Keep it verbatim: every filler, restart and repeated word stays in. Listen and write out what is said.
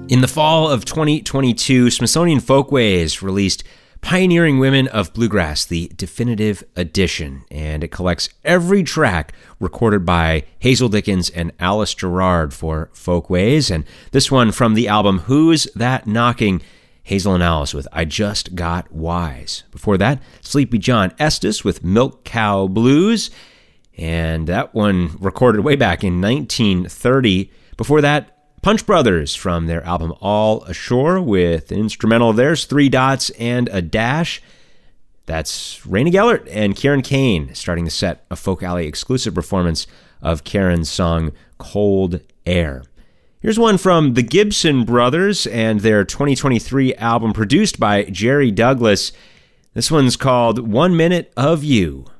In the fall of twenty twenty-two, Smithsonian Folkways released Pioneering Women of Bluegrass, the definitive edition, and it collects every track recorded by Hazel Dickens and Alice Gerrard for Folkways, and this one from the album Who's That Knocking? Hazel and Alice with I Just Got Wise. Before that, Sleepy John Estes with Milk Cow Blues, and that one recorded way back in nineteen thirty. Before that, Punch Brothers from their album All Ashore with an instrumental of theirs, Three Dots and a Dash. That's Rainey Gellert and Karen Kane starting the set, a Folk Alley exclusive performance of Karen's song Cold Air. Here's one from the Gibson Brothers and their twenty twenty-three album produced by Jerry Douglas. This one's called One Minute of You.